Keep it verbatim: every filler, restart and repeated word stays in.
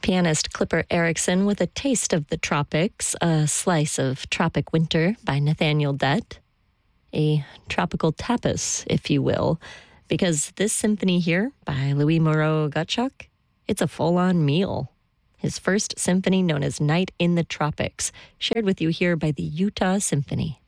Pianist Clipper Erickson with A Taste of the Tropics, a slice of tropic winter by Nathaniel Dett. A tropical tapas, if you will, because this symphony here by Louis Moreau Gottschalk, it's a full-on meal. His first symphony known as Night in the Tropics, shared with you here by the Utah Symphony.